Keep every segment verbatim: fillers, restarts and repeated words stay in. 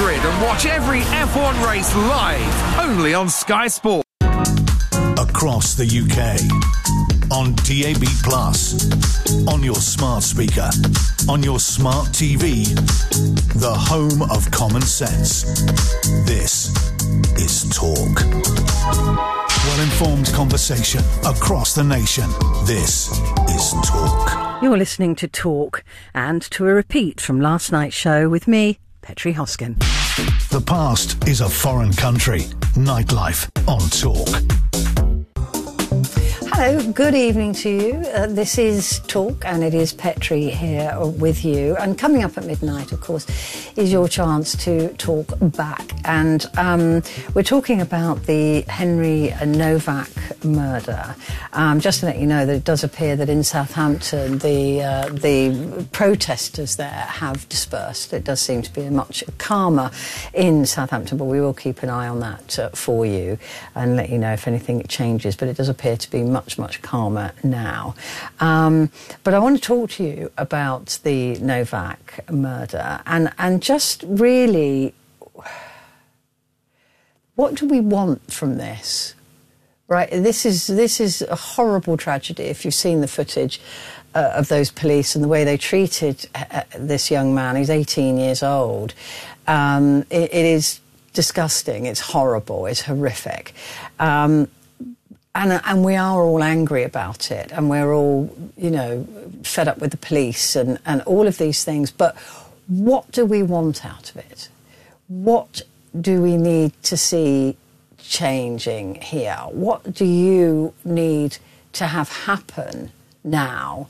grid and watch every F one race live, only on Sky Sport. Across the U K, on D A B plus, on your smart speaker, on your smart T V, the home of common sense. This is Talk. Well-informed conversation across the nation. This is Talk. You're listening to Talk, and to a repeat from last night's show with me, Petri Hoskin. The past is a foreign country. Nightlife on Talk. Hello, good evening to you. Uh, this is Talk, and it is Petri here with you. And coming up at midnight, of course, is your chance to talk back. And um, we're talking about the Henry Novak murder. Um, just to let you know that it does appear that in Southampton, the uh, the protesters there have dispersed. It does seem to be much calmer in Southampton, but we will keep an eye on that uh, for you and let you know if anything changes. But it does appear to be much, much calmer now. Um, but I want to talk to you about the Novak murder and, and just really, what do we want from this? Right, this is this is a horrible tragedy. If you've seen the footage uh, of those police and the way they treated uh, this young man, he's eighteen years old, um, it, it is disgusting. It's horrible. It's horrific. Um, And, and we are all angry about it, and we're all, you know, fed up with the police and, and all of these things. But what do we want out of it? What do we need to see changing here? What do you need to have happen now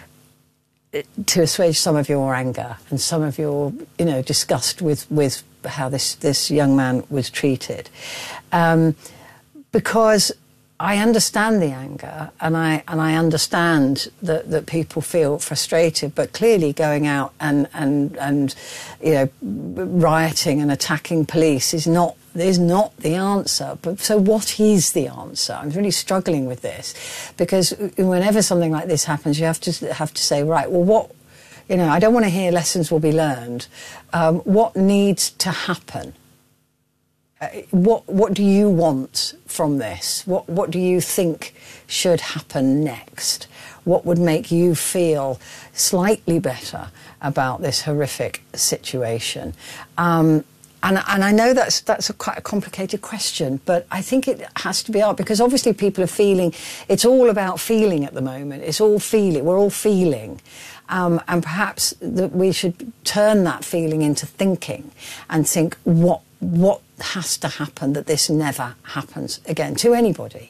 to assuage some of your anger and some of your, you know, disgust with, with how this, this young man was treated? Um, because I understand the anger, and I and I understand that, that people feel frustrated, but clearly going out and, and and you know rioting and attacking police is not is not the answer. But so what is the answer? I'm really struggling with this, because whenever something like this happens, you have to have to say, right, well, what, you know, I don't want to hear lessons will be learned. Um, what needs to happen? Uh, what what do you want from this? What what do you think should happen next? What would make you feel slightly better about this horrific situation? Um, and and I know that's that's a quite a complicated question, but I think it has to be out, because obviously people are feeling. It's all about feeling at the moment. It's all feeling. We're all feeling. Um, and perhaps that we should turn that feeling into thinking and think what what has to happen that this never happens again to anybody.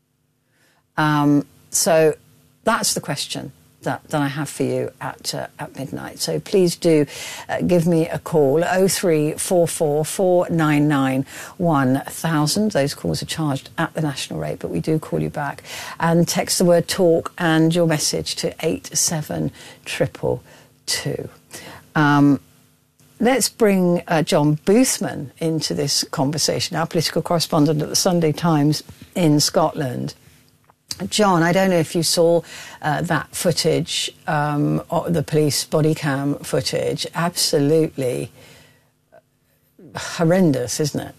Um, so that's the question that, that I have for you at uh, at midnight. So please do uh, give me a call, oh three four four, four nine nine, one thousand. Those calls are charged at the national rate, but we do call you back. And text the word TALK and your message to eight seven two two two. Um, let's bring uh, John Boothman into this conversation, our political correspondent at the Sunday Times in Scotland. John, I don't know if you saw uh, that footage, um, the police body cam footage. Absolutely horrendous, isn't it?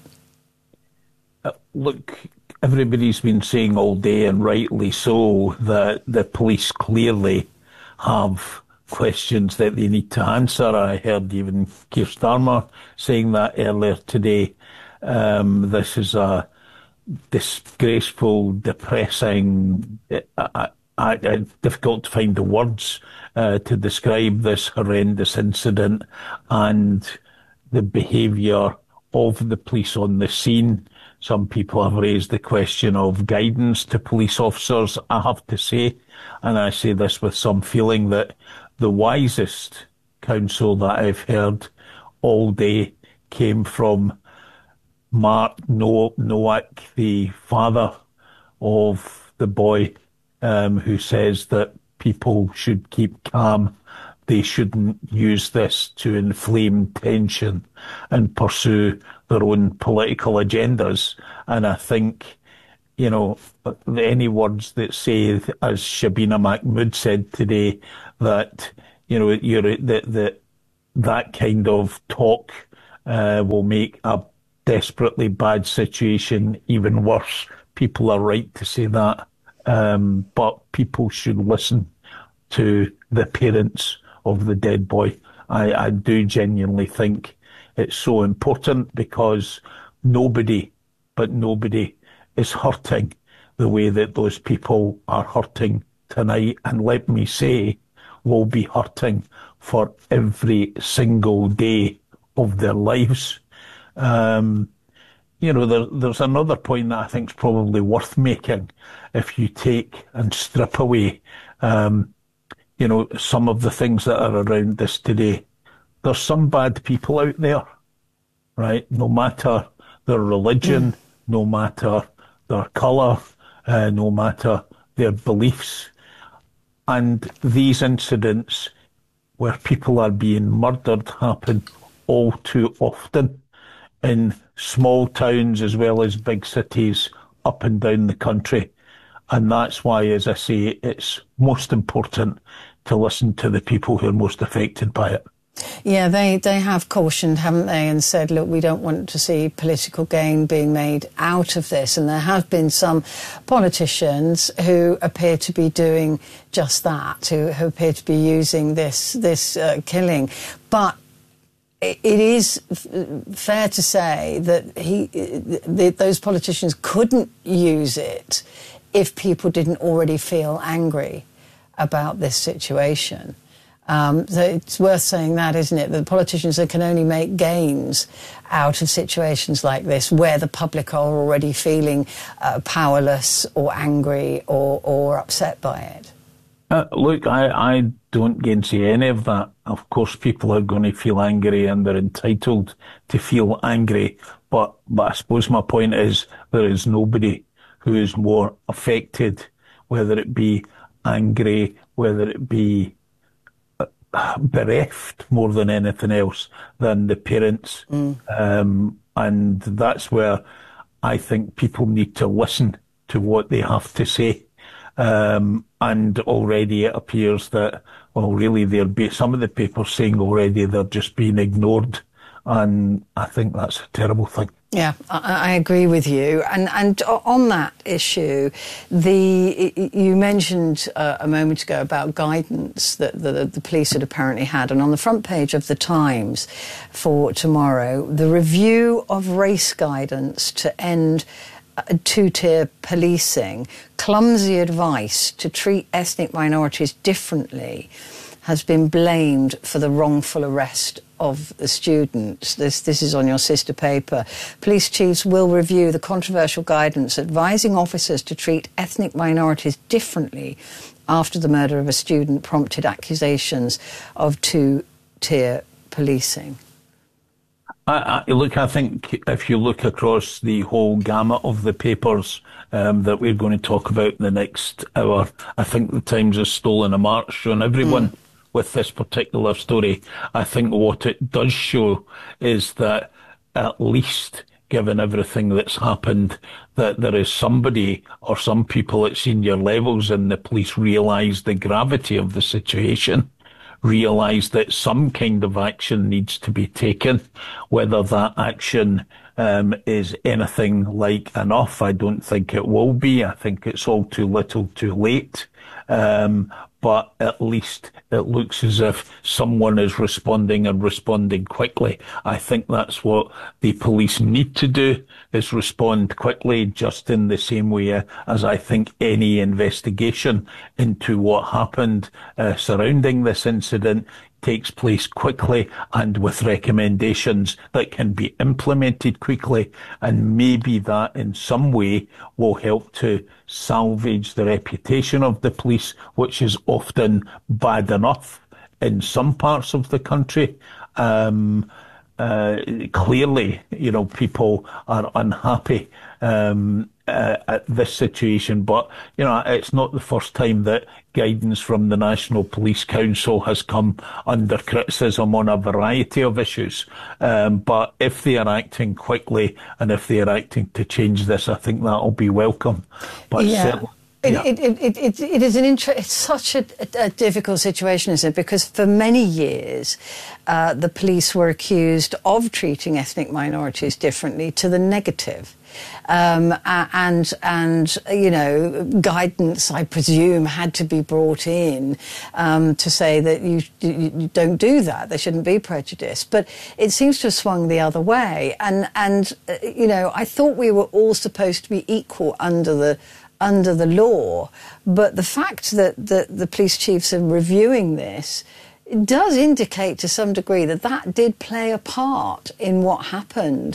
Uh, look, everybody's been saying all day, and rightly so, that the police clearly have questions that they need to answer. I heard even Keir Starmer saying that earlier today. Um, this is a disgraceful, depressing, uh, uh, uh, difficult to find the words uh, to describe this horrendous incident and the behaviour of the police on the scene. Some people have raised the question of guidance to police officers. I have to say, and I say this with some feeling, that the wisest counsel that I've heard all day came from Mark Nowak, the father of the boy, um, who says that people should keep calm. They shouldn't use this to inflame tension and pursue their own political agendas. And I think, you know, any words that say, as Shabina Mahmood said today, that, you know, you're, that, that, that kind of talk uh, will make a desperately bad situation even worse. People are right to say that, um, but people should listen to the parents of the dead boy. I, I do genuinely think it's so important, because nobody, but nobody is hurting the way that those people are hurting tonight. And let me say, will be hurting for every single day of their lives. Um, you know, there, there's another point that I think is probably worth making. If you take and strip away, um, you know, some of the things that are around this today, there's some bad people out there, right? No matter their religion, mm. no matter their colour, uh, no matter their beliefs. And these incidents where people are being murdered happen all too often in small towns as well as big cities up and down the country. And that's why, as I say, it's most important to listen to the people who are most affected by it. Yeah, they, they have cautioned, haven't they, and said, look, we don't want to see political gain being made out of this. And there have been some politicians who appear to be doing just that, who, who appear to be using this, this uh, killing. But it is fair to say that he, the, those politicians couldn't use it if people didn't already feel angry about this situation. Um, so it's worth saying that, isn't it? The politicians that can only make gains out of situations like this, where the public are already feeling uh, powerless or angry or, or upset by it. Uh, look, I, I don't gainsay any of that. Of course, people are going to feel angry, and they're entitled to feel angry. But, but I suppose my point is, there is nobody who is more affected, whether it be angry, whether it be bereft more than anything else, than the parents. Mm. Um, and that's where I think people need to listen to what they have to say. Um, and already it appears that, well, really, they're be- some of the papers saying already they're just being ignored. And I think that's a terrible thing. Yeah, I, I agree with you. And and on that issue, the you mentioned uh, a moment ago about guidance that the, the police had apparently had. And on the front page of the Times for tomorrow, the review of race guidance to end two-tier policing, clumsy advice to treat ethnic minorities differently, has been blamed for the wrongful arrest of the students. This, this is on your sister paper. Police chiefs will review the controversial guidance advising officers to treat ethnic minorities differently after the murder of a student prompted accusations of two-tier policing. I, I, look, I think if you look across the whole gamut of the papers um, that we're going to talk about in the next hour, I think the Times has stolen a march on everyone. Mm. With this particular story. I think what it does show is that, at least given everything that's happened, that there is somebody or some people at senior levels in the police realise the gravity of the situation, realise that some kind of action needs to be taken. Whether that action um, is anything like enough, I don't think it will be. I think it's all too little too late. Um, but at least it looks as if someone is responding and responding quickly. I think that's what the police need to do, is respond quickly, just in the same way as I think any investigation into what happened uh, surrounding this incident takes place quickly and with recommendations that can be implemented quickly. And maybe that in some way will help to salvage the reputation of the police, which is often bad enough in some parts of the country. Um, uh, clearly, you know, people are unhappy um, uh, at this situation. But, you know, it's not the first time that guidance from the National Police Council has come under criticism on a variety of issues. Um, but if they are acting quickly and if they are acting to change this, I think that'll be welcome. But yeah. certainly, It, yeah. it, it, it, it, it is an inter- it's such a, a, a difficult situation, isn't it? Because for many years, uh, the police were accused of treating ethnic minorities differently to the negative. Um, and, and, you know, guidance, I presume, had to be brought in um, to say that you, you, you don't do that. There shouldn't be prejudice. But it seems to have swung the other way. And, and uh, you know, I thought we were all supposed to be equal under the under the law. But the fact that, that the police chiefs are reviewing this, it does indicate to some degree that that did play a part in what happened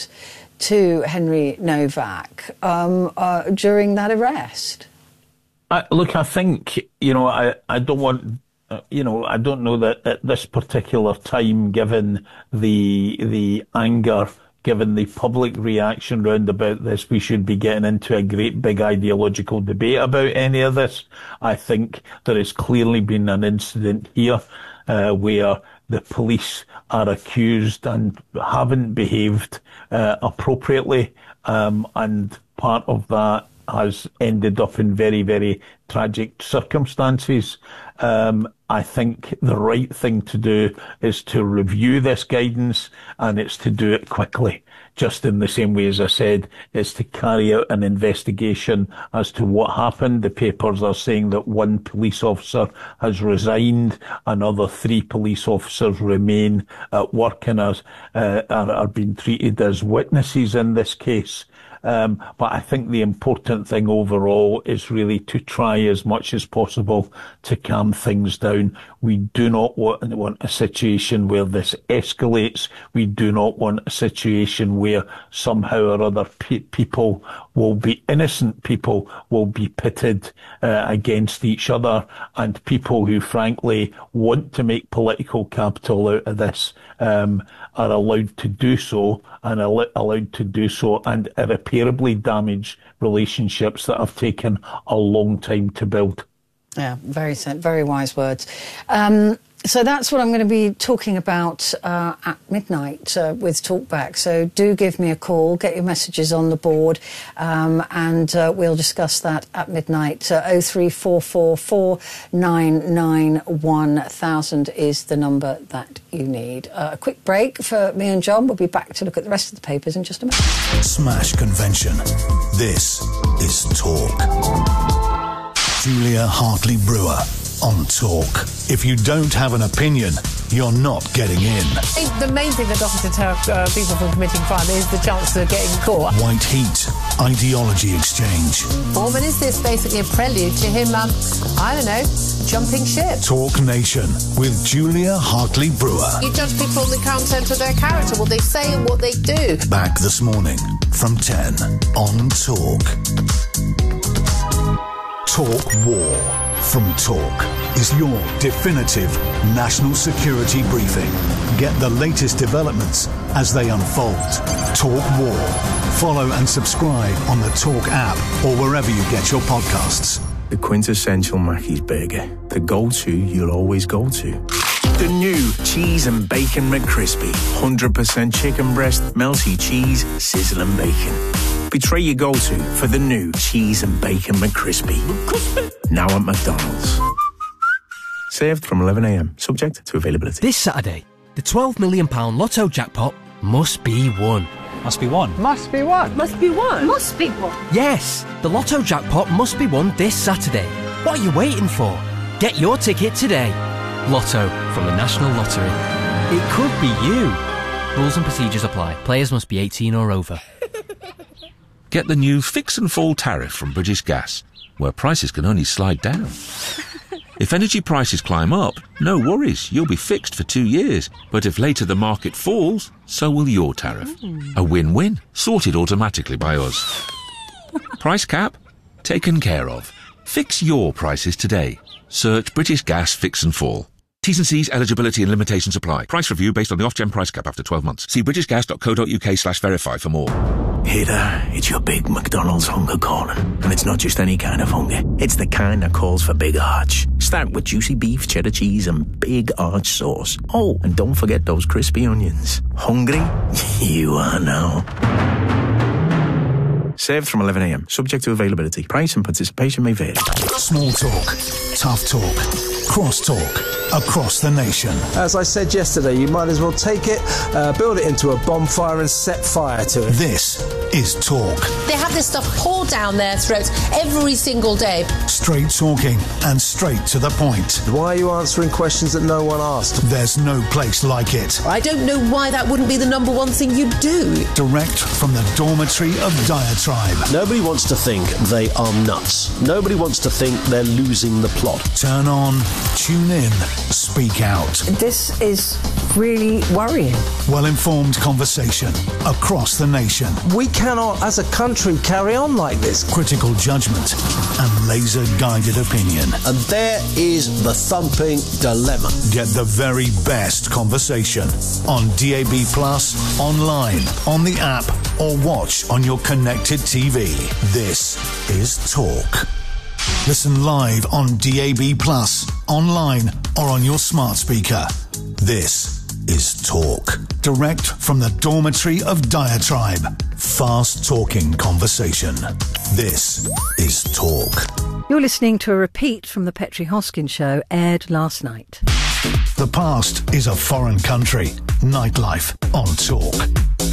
to Henry Novak um, uh, during that arrest. I, look, I think, you know, I, I don't want, uh, you know, I don't know that at this particular time, given the the anger, given the public reaction round about this, we should be getting into a great big ideological debate about any of this. I think there has clearly been an incident here uh, where the police are accused and haven't behaved uh, appropriately, um, and part of that has ended up in very, very tragic circumstances. Um, I think the right thing to do is to review this guidance, and it's to do it quickly. Just in the same way as I said, is to carry out an investigation as to what happened. The papers are saying that one police officer has resigned, another three police officers remain at work and are, uh, are, are being treated as witnesses in this case. Um, but I think the important thing overall is really to try as much as possible to calm things down. We do not want, want a situation where this escalates. We do not want a situation where somehow or other pe- people will be, innocent people will be pitted uh, against each other, and people who frankly want to make political capital out of this um, are allowed to do so, and al- allowed to do so and irreparably damage relationships that have taken a long time to build. Yeah, very very wise words. Um, so that's what I'm going to be talking about uh, at midnight uh, with Talkback. So do give me a call, get your messages on the board, um, and uh, we'll discuss that at midnight. Uh, oh three four four four nine nine one thousand is the number that you need. Uh, a quick break for me and John. We'll be back to look at the rest of the papers in just a minute. Smash Convention. This is Talk. Julia Hartley-Brewer on Talk. If you don't have an opinion, you're not getting in. The main thing that doesn't deter uh, people from committing crime is the chance of getting caught. White Heat, Ideology Exchange. Or but is this basically a prelude to him, um, I don't know, jumping ship? Talk Nation with Julia Hartley-Brewer. You judge people on the content of their character, what they say and what they do. Back this morning from ten on Talk. Talk War from Talk is your definitive national security briefing. Get the latest developments as they unfold. Talk War. Follow and subscribe on the Talk app or wherever you get your podcasts. The quintessential Mackey's burger. The go-to you'll always go to. The new Cheese and Bacon McCrispy. one hundred percent chicken breast, melty cheese, sizzling bacon. Betray your go-to for the new Cheese and Bacon McCrispy. Now at McDonald's. Served from eleven a m, subject to availability. This Saturday, the twelve million pounds Lotto jackpot must be won. Must be won. Must be one. Must be one. Must be one. Yes, the Lotto jackpot must be won this Saturday. What are you waiting for? Get your ticket today. Lotto from the National Lottery. It could be you. Rules and procedures apply. Players must be eighteen or over. Get the new Fix and Fall tariff from British Gas, where prices can only slide down. If energy prices climb up, no worries, you'll be fixed for two years. But if later the market falls, so will your tariff. A win-win, sorted automatically by us. Price cap? Taken care of. Fix your prices today. Search British Gas Fix and Fall. T's and C's, eligibility and limitations apply. Price review based on the off-gen price cap after twelve months. See britishgas.co.uk slash verify for more. Hey there, it's your big McDonald's hunger calling. And it's not just any kind of hunger. It's the kind that calls for big arch. Start with juicy beef, cheddar cheese and big arch sauce. Oh, and don't forget those crispy onions. Hungry? You are now. Served from eleven a m. Subject to availability. Price and participation may vary. Small talk, tough talk, cross talk, across the nation. As I said yesterday, you might as well take it, uh, build it into a bonfire and set fire to it. This is Talk. They have this stuff poured down their throats every single day. Straight talking and straight to the point. Why are you answering questions that no one asked? There's no place like it. I don't know why that wouldn't be the number one thing you do. Direct from the dormitory of Diatribe. Nobody wants to think they are nuts. Nobody wants to think they're losing the plot. Turn on, tune in, speak out. This is really worrying. Well-informed conversation across the nation. We cannot, as a country, carry on like this. Critical judgment and laser-guided opinion. And there is the thumping dilemma. Get the very best conversation on D A B Plus, online, on the app, or watch on your connected T V. This is Talk. Listen live on D A B Plus, online, or on your smart speaker. This is Talk. Direct from the dormitory of Diatribe. Fast-talking conversation. This is Talk. You're listening to a repeat from the Petrie Hoskin show, aired last night. The past is a foreign country. Nightlife on Talk.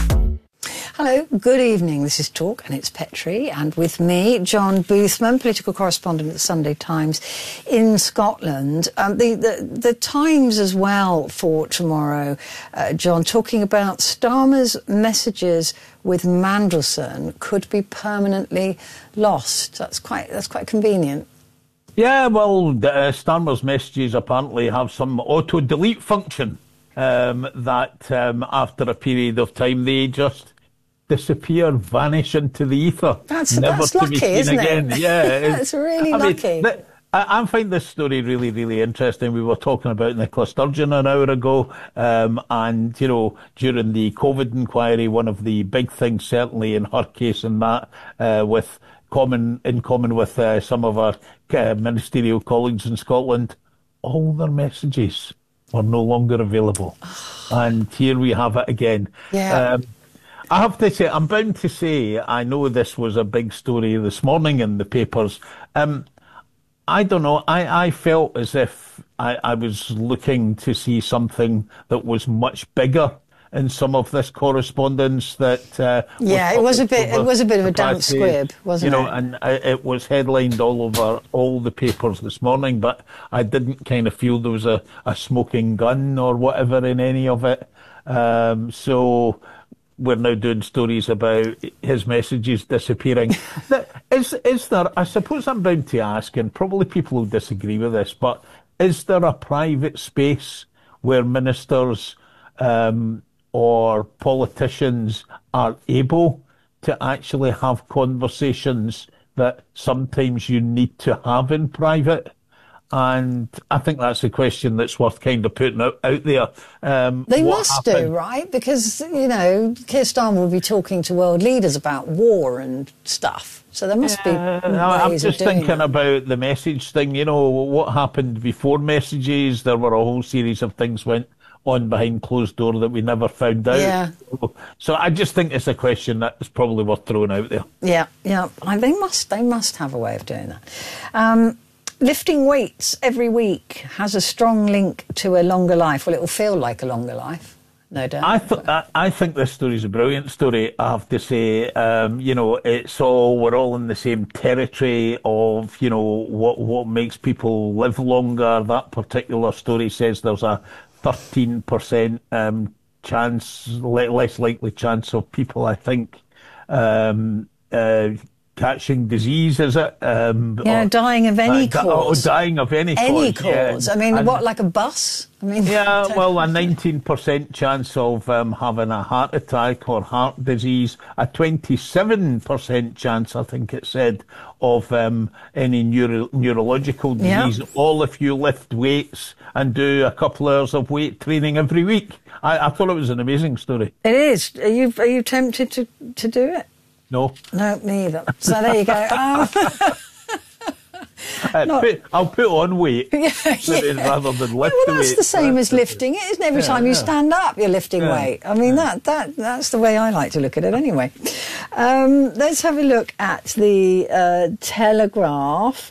Hello, good evening. This is Talk, and it's Petrie, and with me, John Boothman, political correspondent at the Sunday Times in Scotland. Um, the, the the Times as well for tomorrow, uh, John, talking about Starmer's messages with Mandelson could be permanently lost. That's quite that's quite convenient. Yeah, well, uh, Starmer's messages apparently have some auto-delete function um, that um, after a period of time they just disappear, vanish into the ether. That's, never that's to lucky, be seen isn't again. it? Yeah, That's really I lucky. Mean, th- I, I find this story really, really interesting. We were talking about Nicola Sturgeon an hour ago, um, and, you know, during the COVID inquiry, one of the big things, certainly in her case and that, uh, with common, in common with uh, some of our uh, ministerial colleagues in Scotland, all their messages were no longer available. And here we have it again. Yeah. Um, I have to say, I'm bound to say, I know this was a big story this morning in the papers. Um, I don't know, I, I felt as if I, I was looking to see something that was much bigger in some of this correspondence that... Uh, yeah, was it was a bit over It was a bit of a the damp past squib, days. wasn't you know, it? And uh, it was headlined all over all the papers this morning, but I didn't kind of feel there was a, a smoking gun or whatever in any of it. Um, so... We're now doing stories about his messages disappearing. is, is there, I suppose I'm bound to ask, and probably people will disagree with this, but is there a private space where ministers um, or politicians are able to actually have conversations that sometimes you need to have in private? And I think that's a question that's worth kind of putting out, out there. Um, they must happened? do, right? Because, you know, Keir Starmer will be talking to world leaders about war and stuff. So there must yeah, be ways I'm of just doing thinking that. about the message thing. You know, what happened before messages? There were a whole series of things went on behind closed door that we never found out. Yeah. So I just think it's a question that's probably worth throwing out there. Yeah, yeah. I, they must. They must have a way of doing that. Um, Lifting weights every week has a strong link to a longer life. Well, it will feel like a longer life, no doubt. I, th- I, I think this story is a brilliant story, I have to say. Um, you know, it's all, we're all in the same territory of, you know, what, what makes people live longer. That particular story says there's a thirteen percent um, chance, le- less likely chance of people, I think, um, uh, catching disease, is it? Um, yeah, or, dying of any uh, cause. Oh, dying of any, any cause. cause. Yeah. I mean, and, what, like a bus? I mean, yeah, well, a nineteen percent chance of um, having a heart attack or heart disease, a twenty-seven percent chance, I think it said, of um, any neuro- neurological disease, yeah. all if you lift weights and do a couple hours of weight training every week. I, I thought it was an amazing story. It is. Are you, are you tempted to, to do it? No. No, me either. So there you go. Um, Uh, Not, put, I'll put on weight yeah, yeah. rather than lift well, that's weight. the same as lifting. It isn't every Yeah, time you yeah. stand up you're lifting Yeah. weight. I mean, Yeah. that, that that's the way I like to look at it anyway. Um, let's have a look at the uh, Telegraph.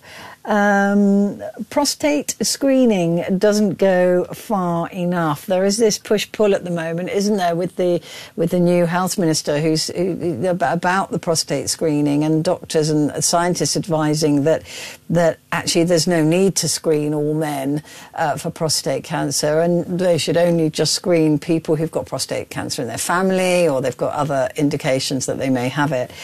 Um, prostate screening doesn't go far enough. There is this push-pull at the moment, isn't there, with the with the new health minister who's who, about the prostate screening, and doctors and scientists advising that that actually there's no need to screen all men uh, for prostate cancer, and they should only just screen people who've got prostate cancer in their family, or they've got other indications that they may have it.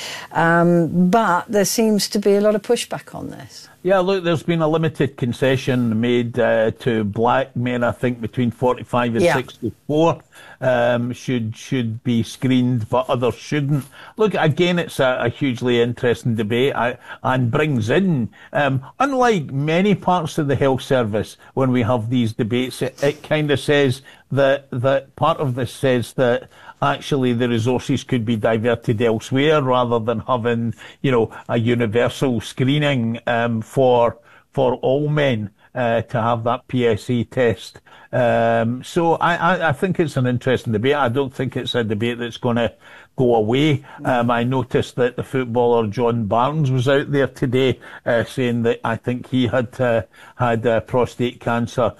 Um, but there seems to be a lot of pushback on this. Yeah, look, there's been a limited concession made uh, to black men, I think, between forty-five and yeah. sixty-four um, should should be screened, but others shouldn't. Look, again, it's a, a hugely interesting debate I, and brings in, um, unlike many parts of the health service, when we have these debates, it, it kind of says that, that part of this says that actually the resources could be diverted elsewhere rather than having, you know, a universal screening um, for for all men uh, to have that P S A test. Um, so I, I, I think it's an interesting debate. I don't think it's a debate that's going to go away. Um, I noticed that the footballer John Barnes was out there today uh, saying that I think he had uh, had uh, prostate cancer.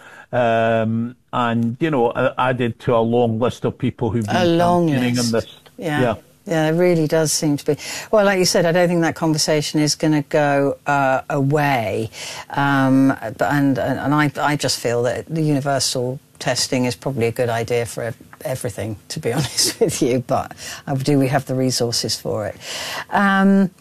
Um, and, you know, added to a long list of people who've been a long campaigning list. on this. Yeah. yeah. Yeah, it really does seem to be. Well, like you said, I don't think that conversation is going to go uh, away. Um, but, and and I, I just feel that the universal testing is probably a good idea for everything, to be honest with you. But uh, do we have the resources for it? Um,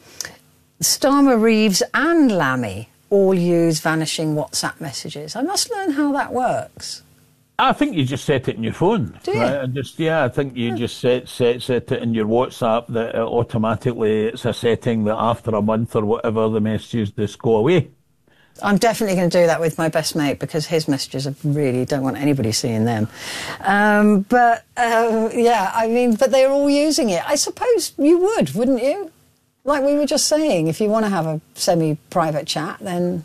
Starmer, Reeves and Lammy all use vanishing WhatsApp messages. I must learn how that works. I think you just set it in your phone. Do you? Right? And just, yeah, I think you yeah. just set, set set it in your WhatsApp that it automatically it's a setting that after a month or whatever the messages just go away. I'm definitely going to do that with my best mate because his messages I really don't want anybody seeing them. Um, but, uh, yeah, I mean, but they're all using it. I suppose you would, wouldn't you? Like we were just saying, if you want to have a semi-private chat, then...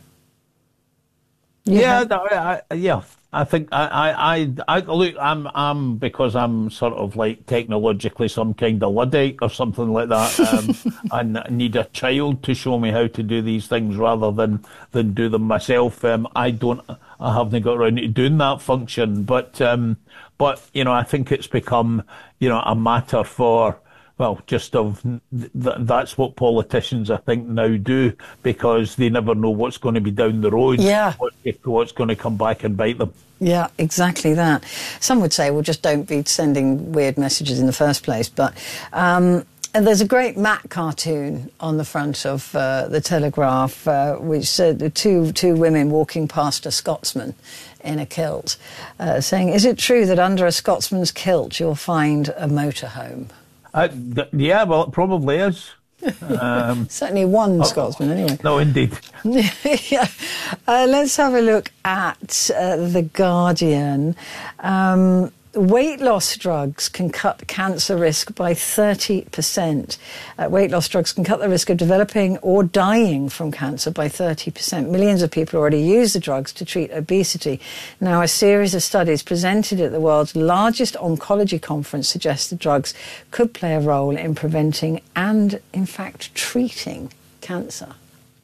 Yeah, have... I, I, yeah. I think I, I, I, I look. I'm, I'm because I'm sort of like technologically some kind of Luddite or something like that. Um, and need a child to show me how to do these things rather than than do them myself. Um, I don't. I haven't got around to doing that function. But um, but you know, I think it's become you know a matter for. Well, just of th that's what politicians, I think, now do because they never know what's going to be down the road. Yeah. What, what's going to come back and bite them. Yeah, exactly that. Some would say, well, just don't be sending weird messages in the first place. But um, and there's a great Mac cartoon on the front of uh, the Telegraph, uh, which said two two women walking past a Scotsman in a kilt, uh, saying, "Is it true that under a Scotsman's kilt you'll find a motorhome?" Uh, yeah, well, it probably is. Um, Certainly one oh, Scotsman, anyway. No, indeed. yeah. Uh, let's have a look at uh, The Guardian. Um, weight loss drugs can cut cancer risk by thirty percent. Uh, weight loss drugs can cut the risk of developing or dying from cancer by thirty percent. Millions of people already use the drugs to treat obesity. Now, a series of studies presented at the world's largest oncology conference suggests the drugs could play a role in preventing and, in fact, treating cancer.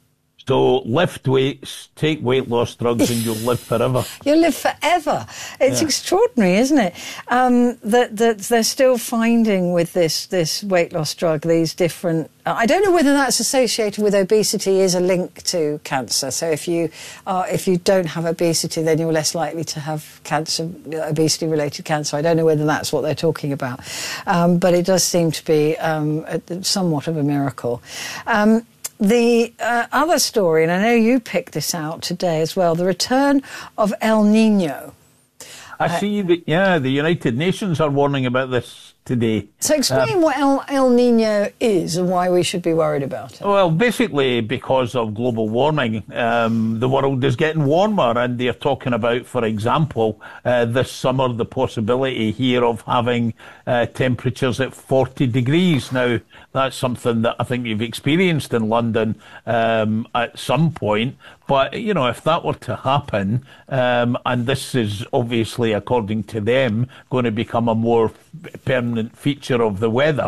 So lift weights, take weight loss drugs, and you'll live forever. You'll live forever. It's yeah. extraordinary, isn't it? Um, that that they're still finding with this this weight loss drug these different. Uh, I don't know whether that's associated with obesity is a link to cancer. So if you are if you don't have obesity, then you're less likely to have cancer, obesity related cancer. I don't know whether that's what they're talking about, um, but it does seem to be um, a, somewhat of a miracle. Um, The uh, other story, and I know you picked this out today as well, the return of El Nino. I uh, see that, yeah, the United Nations are warning about this today. So explain um, what El, El Nino is and why we should be worried about it. Well, basically because of global warming, um, the world is getting warmer, and they're talking about, for example, uh, this summer, the possibility here of having uh, temperatures at forty degrees. Now, that's something that I think you've experienced in London um, at some point. But, you know, if that were to happen, um, and this is obviously, according to them, going to become a more permanent feature of the weather,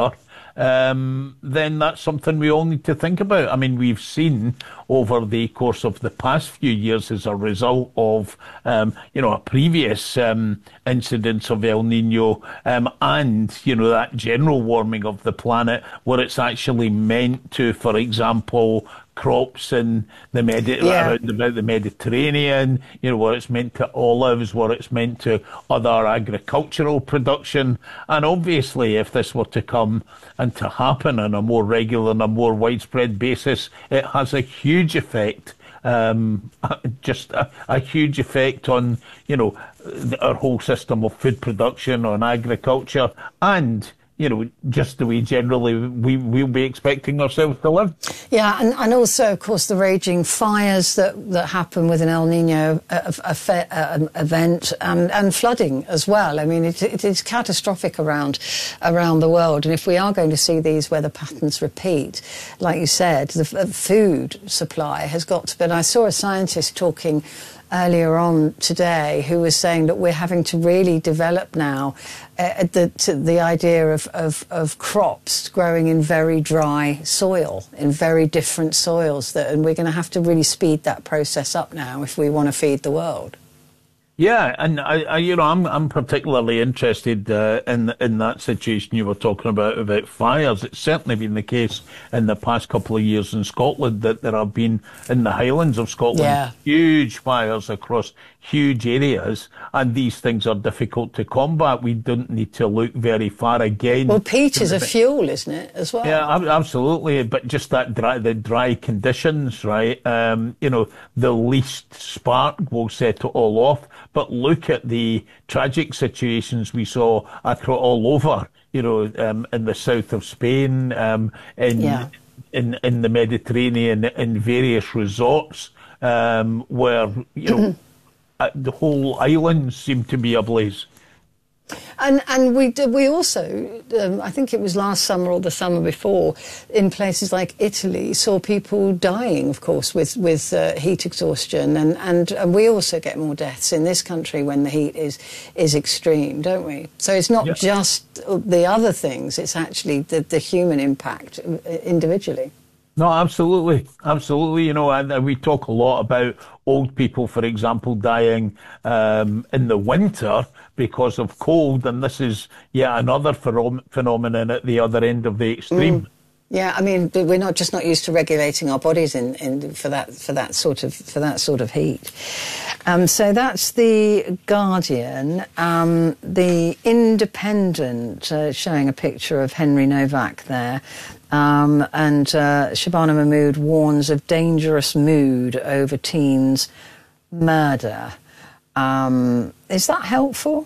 um, then that's something we all need to think about. I mean, we've seen over the course of the past few years as a result of, um, you know, a previous um, incidence of El Nino um, and, you know, that general warming of the planet where it's actually meant to, for example, crops in the Medi- yeah. around about the Mediterranean, you know, where it's meant to olives, where it's meant to other agricultural production. And obviously, if this were to come and to happen on a more regular and a more widespread basis, it has a huge effect. Um, just a, a huge effect on, you know, our whole system of food production, on agriculture, and you know, just the way generally we will be expecting ourselves to live. Yeah, and, and also, of course, the raging fires that, that happen with an El Nino uh, uh, event, and, and flooding as well. I mean, it, it is catastrophic around around the world. And if we are going to see these weather patterns repeat, like you said, the food supply has got to be. And I saw a scientist talking earlier on today who was saying that we're having to really develop now uh, the to the idea of, of, of crops growing in very dry soil, in very different soils, that, and we're going to have to really speed that process up now if we want to feed the world. Yeah, and I, I, you know, I'm I'm particularly interested uh, in in that situation you were talking about about fires. It's certainly been the case in the past couple of years in Scotland that there have been in the Highlands of Scotland yeah. huge fires across huge areas, and these things are difficult to combat. We don't need to look very far again. Well, peat is a fuel, isn't it, as well? Yeah, absolutely. But just that dry, the dry conditions, right? Um, you know, the least spark will set it all off. But look at the tragic situations we saw across all over, you know, um, in the south of Spain, um, in, yeah. in in the Mediterranean, in various resorts, um, where, you know, the whole island seemed to be ablaze. And and we did, we also, um, I think it was last summer or the summer before, in places like Italy, saw people dying, of course, with with uh, heat exhaustion, and, and and we also get more deaths in this country when the heat is is extreme, don't we? So it's not yeah. just the other things; it's actually the the human impact individually. No, absolutely, absolutely. You know, and we talk a lot about old people, for example, dying um, in the winter because of cold, and this is yet another phenom- phenomenon at the other end of the extreme. Mm. Yeah, I mean, we're not just not used to regulating our bodies in, in for that for that sort of for that sort of heat. Um, so that's the Guardian. Um, the Independent uh, showing a picture of Henry Novak there. Um, and uh, Shabana Mahmood warns of dangerous mood over teens' murder. Um, is that helpful?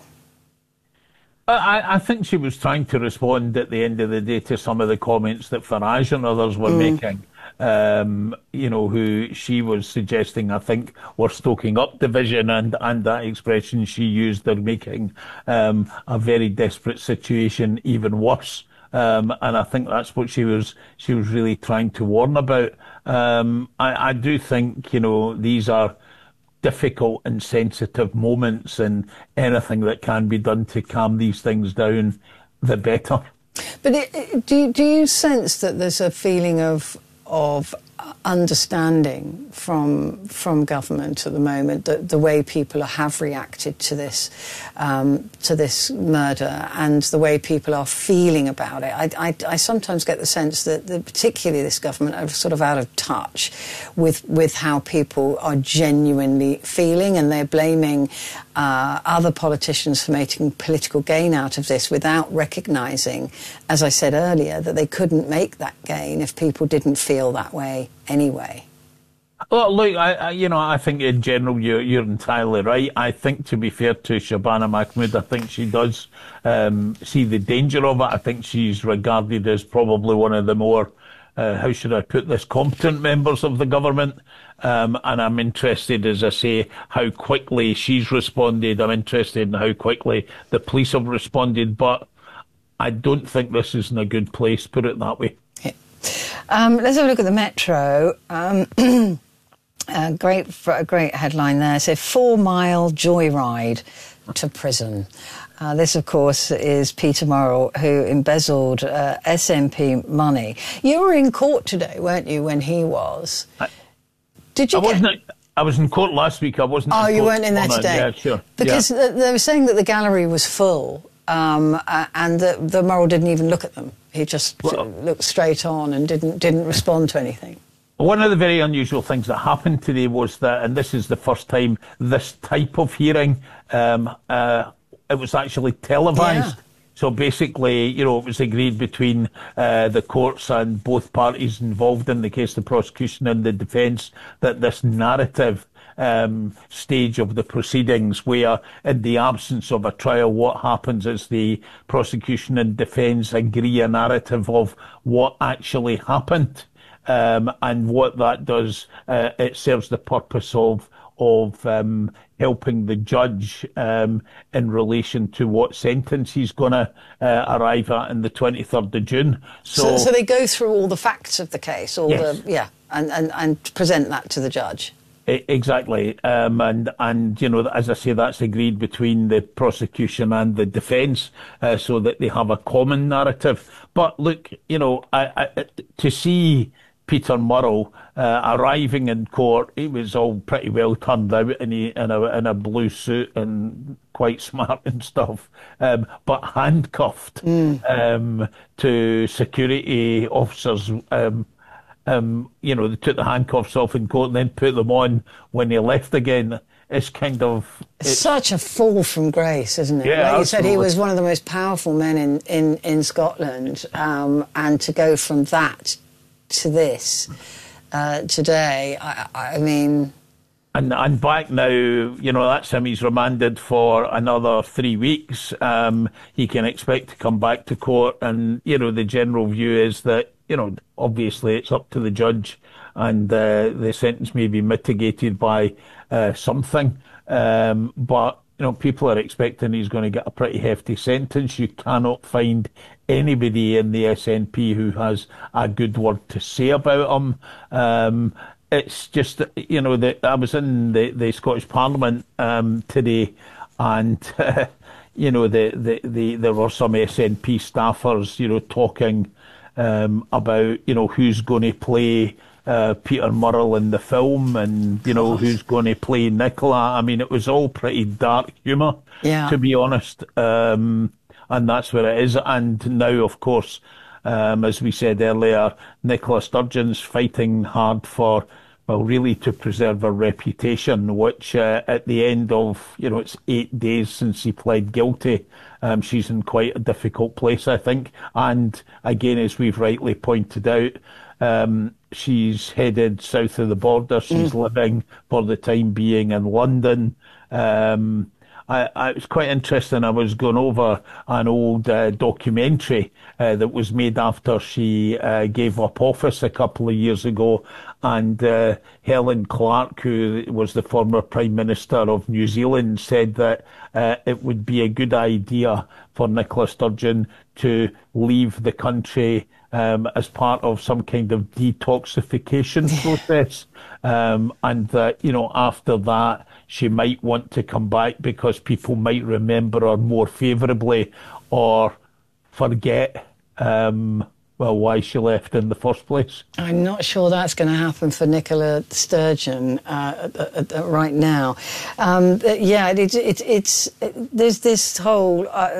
I, I think she was trying to respond at the end of the day to some of the comments that Farage and others were mm. making. Um, you know, who she was suggesting, I think, were stoking up division, and, and that expression she used, they're making um, a very desperate situation even worse. Um, and I think that's what she was she was really trying to warn about. Um, I, I do think, you know, these are difficult and sensitive moments, and anything that can be done to calm these things down, the better. But it, it, do, do you sense that there's a feeling of of understanding from from government at the moment, that the way people have reacted to this um, to this murder and the way people are feeling about it? I, I, I sometimes get the sense that, that particularly this government are sort of out of touch with with how people are genuinely feeling, and they're blaming uh, other politicians for making political gain out of this without recognising, as I said earlier, that they couldn't make that gain if people didn't feel that way anyway. Well, look, I, I, you know, I think in general you're, you're entirely right. I think, to be fair to Shabana Mahmood, I think she does um, see the danger of it. I think she's regarded as probably one of the more, uh, how should I put this, competent members of the government. Um, and I'm interested, as I say, how quickly she's responded. I'm interested in how quickly the police have responded. But I don't think this is in a good place, put it that way. Yeah. Um, let's have a look at the Metro. Um, Uh, great, a great headline there. So, four-mile joyride to prison. Uh, this, of course, is Peter Murrell, who embezzled uh, S N P money. You were in court today, weren't you, when he was? I, Did you I get... wasn't. I was in court last week. I wasn't. Oh, in you court weren't in there today? Yeah, sure. Because yeah. they were saying that the gallery was full, um, uh, and that the Murrell didn't even look at them. He just well, looked straight on and didn't didn't respond to anything. One of the very unusual things that happened today was that, and this is the first time this type of hearing, um, uh, it was actually televised. Yeah. So basically, you know, it was agreed between uh, the courts and both parties involved in the case, the prosecution and the defence, that this narrative um, stage of the proceedings, where in the absence of a trial, what happens is the prosecution and defence agree a narrative of what actually happened. Um, and what that does, uh, it serves the purpose of of um, helping the judge um, in relation to what sentence he's going to uh, arrive at on the twenty-third of June. So, so, so they go through all the facts of the case, all yes. the yeah, and, and, and present that to the judge. Exactly, um, and and you know, as I say, that's agreed between the prosecution and the defence, uh, so that they have a common narrative. But look, you know, I, I, to see Peter Murrell uh, arriving in court, he was all pretty well turned out in a, in a, in a blue suit and quite smart and stuff, um, but handcuffed mm. um, to security officers. Um, um, you know, they took the handcuffs off in court and then put them on when he left again. It's kind of... It's such a fall from grace, isn't it? Yeah, like you said, he was one of the most powerful men in, in, in Scotland, um, and to go from that to this uh, today, I, I mean... And, and back now, you know, that's him. He's remanded for another three weeks. Um, he can expect to come back to court. And, you know, the general view is that, you know, obviously it's up to the judge, and uh, the sentence may be mitigated by uh, something. Um, but, you know, people are expecting he's going to get a pretty hefty sentence. You cannot find anybody in the S N P who has a good word to say about him. Um, it's just, you know, the, I was in the, the Scottish Parliament um, today, and, uh, you know, the, the, the, there were some S N P staffers, you know, talking um, about, you know, who's going to play uh, Peter Murrell in the film, and, you know, who's going to play Nicola. I mean, it was all pretty dark humour, yeah. to be honest. Um, and that's where it is. And now, of course, um, as we said earlier, Nicola Sturgeon's fighting hard for, well, really to preserve her reputation, which uh, at the end of, you know, it's eight days since he pled guilty. Um, she's in quite a difficult place, I think. And again, as we've rightly pointed out, um, she's headed south of the border. She's mm. living for the time being in London. Um, I, I, it was quite interesting. I was going over an old uh, documentary uh, that was made after she uh, gave up office a couple of years ago, and uh, Helen Clark, who was the former Prime Minister of New Zealand, said that uh, it would be a good idea for Nicola Sturgeon to leave the country um, as part of some kind of detoxification process, um, and that, you know, after that, she might want to come back because people might remember her more favourably, or forget, um, well, why she left in the first place. I'm not sure that's going to happen for Nicola Sturgeon uh, uh, uh, right now. Um, uh, yeah, it, it, it's it, there's this whole uh,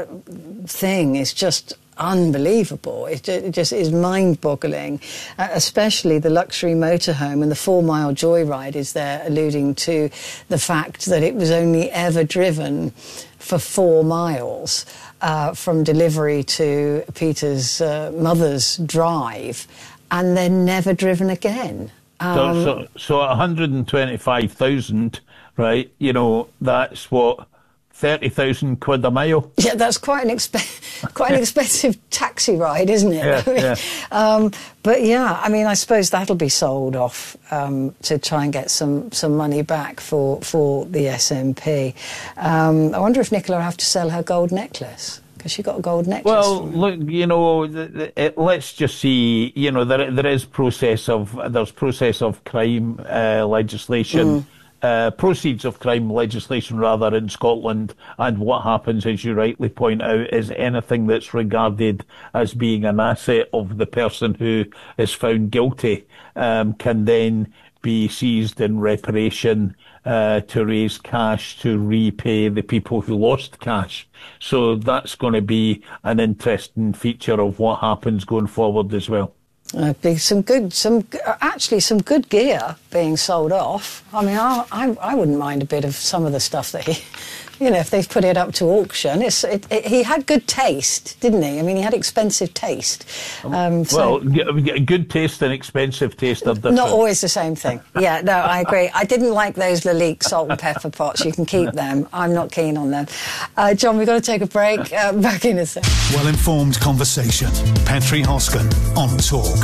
thing is just unbelievable. It, it just is mind-boggling, uh, especially the luxury motorhome and the four-mile joyride is there, alluding to the fact that it was only ever driven for four miles uh, from delivery to Peter's uh, mother's drive, and then never driven again. Um, so, so, so one hundred twenty-five thousand, right? You know, that's what, thirty thousand quid a mile. Yeah, that's quite an exp- quite an expensive taxi ride, isn't it? Yeah, I mean, yeah. Um, but yeah, I mean, I suppose that'll be sold off um, to try and get some, some money back for, for the S N P. Um, I wonder if Nicola will have to sell her gold necklace, Has she got a gold necklace? Well, look, you know, the, the, it, let's just see. You know, there there is process of there's process of crime uh, legislation. Mm. Uh, proceeds of crime legislation, rather, in Scotland, and what happens, as you rightly point out, is anything that's regarded as being an asset of the person who is found guilty um, can then be seized in reparation uh, to raise cash to repay the people who lost cash. So that's going to be an interesting feature of what happens going forward as well. Uh, be some good, some actually some good gear being sold off. I mean, I, I I wouldn't mind a bit of some of the stuff that he, you know, if they've put it up to auction. It's it, it, he had good taste, didn't he? I mean, he had expensive taste. Um, so well, g- good taste and expensive taste are different. Not always the same thing. Yeah, no, I agree. I didn't like those Lalique salt and pepper pots. You can keep them. I'm not keen on them. Uh, John, we've got to take a break. Uh, back in a second. Well-informed conversation. Petri Hoskin on Talk.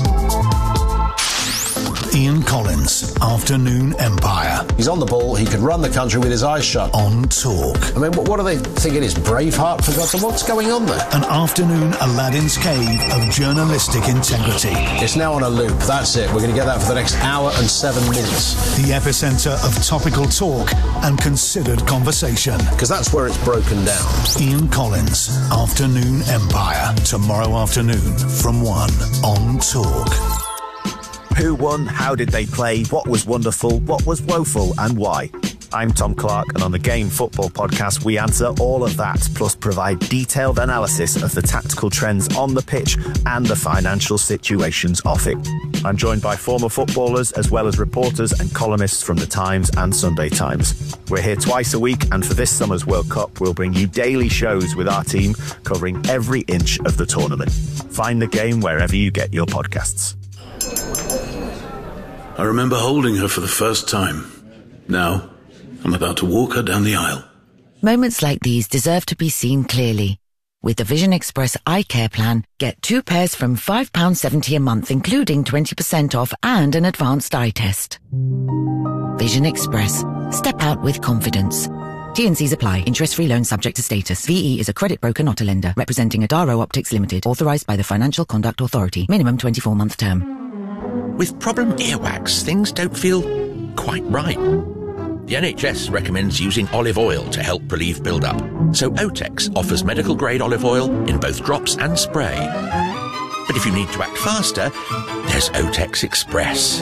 Ian Collins, Afternoon Empire. He's on the ball, he could run the country with his eyes shut. On Talk. I mean, what, what do they think it is? Braveheart, for God's sake? What's going on there? An afternoon Aladdin's Cave of journalistic integrity. It's now on a loop, that's it. We're going to get that for the next hour and seven minutes. The epicentre of topical talk and considered conversation. Because that's where it's broken down. Ian Collins, Afternoon Empire. Tomorrow afternoon from one on Talk. Who won? How did they play? What was wonderful? What was woeful? And why? I'm Tom Clark, and on the Game Football Podcast, we answer all of that, plus provide detailed analysis of the tactical trends on the pitch and the financial situations off it. I'm joined by former footballers, as well as reporters and columnists from The Times and Sunday Times. We're here twice a week, and for this summer's World Cup, we'll bring you daily shows with our team covering every inch of the tournament. Find the game wherever you get your podcasts. I remember holding her for the first time. Now, I'm about to walk her down the aisle. Moments like these deserve to be seen clearly. With the Vision Express Eye Care Plan, get two pairs from five pounds seventy a month, including twenty percent off and an advanced eye test. Vision Express. Step out with confidence. T and C's apply. Interest-free loan subject to status. V E is a credit broker, not a lender. Representing Adaro Optics Limited. Authorised by the Financial Conduct Authority. Minimum twenty-four month term. With problem earwax, things don't feel quite right. The N H S recommends using olive oil to help relieve build-up. So Otex offers medical-grade olive oil in both drops and spray. But if you need to act faster, there's Otex Express.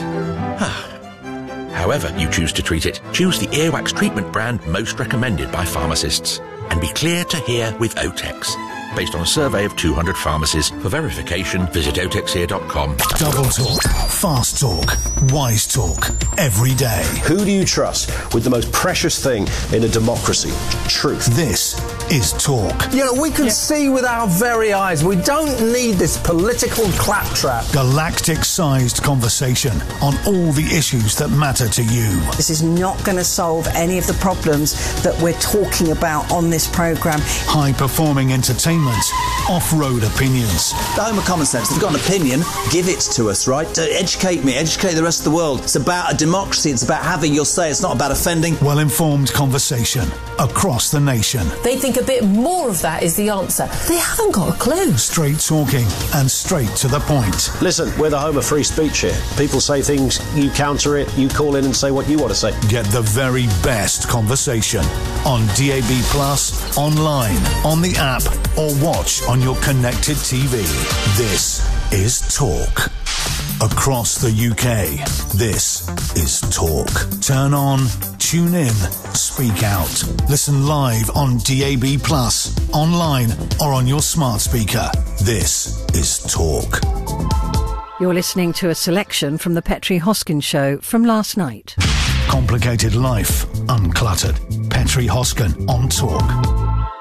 However you choose to treat it, choose the earwax treatment brand most recommended by pharmacists. And be clear to hear with Otex. Based on a survey of two hundred pharmacies. For verification, visit otex ear dot com. Double talk, fast talk, wise talk, every day. Who do you trust with the most precious thing in a democracy? Truth. This is Talk. You know, we can yeah. see with our very eyes. We don't need this political claptrap. Galactic-sized conversation on all the issues that matter to you. This is not going to solve any of the problems that we're talking about on this programme. High-performing entertainment. Off-road opinions. The home of common sense. They've got an opinion, give it to us, right? Uh, educate me, educate the rest of the world. It's about a democracy, it's about having your say, it's not about offending. Well-informed conversation across the nation. They think a bit more of that is the answer. They haven't got a clue. Straight talking and straight to the point. Listen, we're the home of free speech here. People say things, you counter it, you call in and say what you want to say. Get the very best conversation on D A B Plus, online, on the app, or watch on your connected T V. This is Talk. Across the U K, this is Talk. Turn on, tune in, speak out. Listen live on D A B Plus, online, or on your smart speaker. This is Talk. You're listening to a selection from the Petri Hoskin Show from last night. Complicated life, uncluttered. Petri Hoskin on Talk.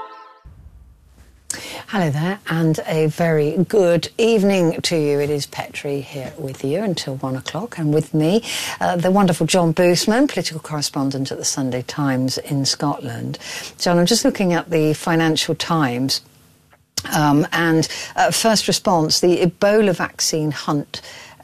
Hello there, and a very good evening to you. It is Petri here with you until one o'clock, and with me, uh, the wonderful John Boosman, political correspondent at the Sunday Times in Scotland. John, I'm just looking at the Financial Times, um, and uh, first response, the Ebola vaccine hunt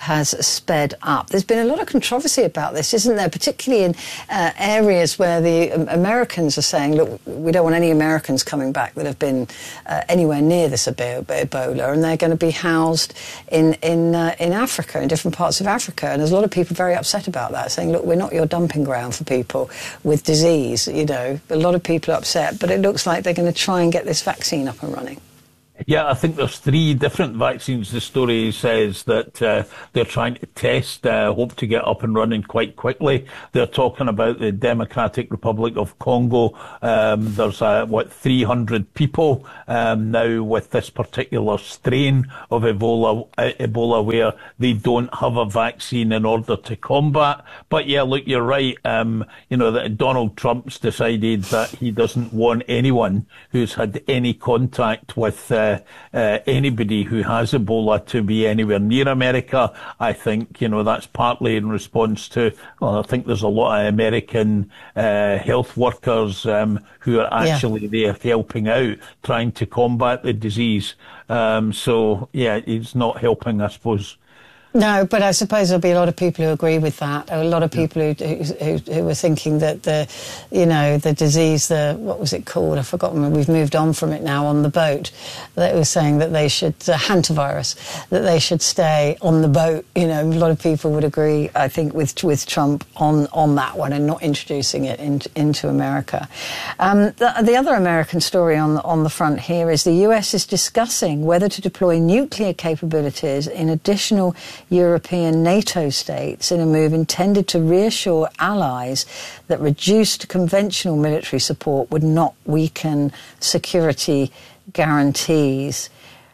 has sped up. There's been a lot of controversy about this, isn't there? Particularly in uh, areas where the um, Americans are saying, look, we don't want any Americans coming back that have been uh, anywhere near this Ebola, and they're going to be housed in in uh, in Africa, in different parts of Africa. And there's a lot of people very upset about that, saying, look, we're not your dumping ground for people with disease. You know, a lot of people are upset, but it looks like they're going to try and get this vaccine up and running. Yeah, I think there's three different vaccines. The story says that uh, they're trying to test, uh, hope to get up and running quite quickly. They're talking about the Democratic Republic of Congo. Um, there's, uh, what, three hundred people um, now with this particular strain of Ebola, uh, Ebola where they don't have a vaccine in order to combat. But yeah, look, you're right. Um, you know, that Donald Trump's decided that he doesn't want anyone who's had any contact with uh, Uh, anybody who has Ebola to be anywhere near America. I think, you know, that's partly in response to, well, I think there's a lot of American uh, health workers um, who are actually yeah. there helping out, trying to combat the disease. Um, so, yeah, it's not helping, I suppose. No, but I suppose there'll be a lot of people who agree with that. A lot of people who who, who were thinking that the, you know, the disease, the what was it called? I've forgotten. We've moved on from it now. On the boat, they were saying that they should uh, hantavirus, that they should stay on the boat. You know, a lot of people would agree, I think, with with Trump on on that one and not introducing it in, into America. Um, the, the other American story on the, on the front here is the U S is discussing whether to deploy nuclear capabilities in additional European NATO states in a move intended to reassure allies that reduced conventional military support would not weaken security guarantees.